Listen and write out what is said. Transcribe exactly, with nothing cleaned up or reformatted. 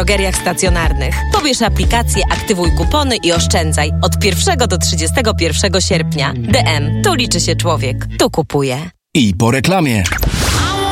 drogeriach stacjonarnych. Pobierz aplikację, aktywuj kupony i oszczędzaj od pierwszego do trzydziestego pierwszego sierpnia. D M. Tu liczy się człowiek. Tu kupuję. I po reklamie.